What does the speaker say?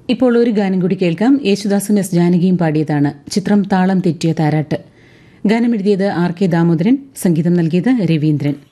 ഇപ്പോൾ ഒരു ഗാനം കൂടി കേൾക്കാം. യേശുദാസും എസ് ജാനകിയും പാടിയതാണ്. ചിത്രം താളം തെറ്റിയ താരാട്ട്. ഗാനം എഴുതിയത് ആർ കെ ദാമോദരൻ, സംഗീതം നൽകിയത് രവീന്ദ്രൻ.